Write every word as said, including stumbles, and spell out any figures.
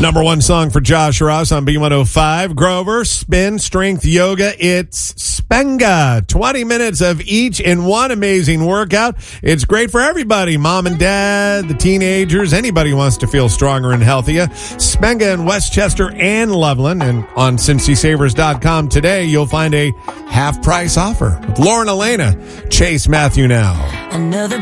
Number one song for Josh Ross on B one oh five. Grover, Spin, Strength, Yoga. It's Spenga. twenty minutes of each in one amazing workout. It's great for everybody. Mom and dad, the teenagers, anybody who wants to feel stronger and healthier. Spenga in Westchester and Loveland. And on Cincy Savers dot com today, you'll find a half price offer with Lauren Elena. Chase Matthew now. Another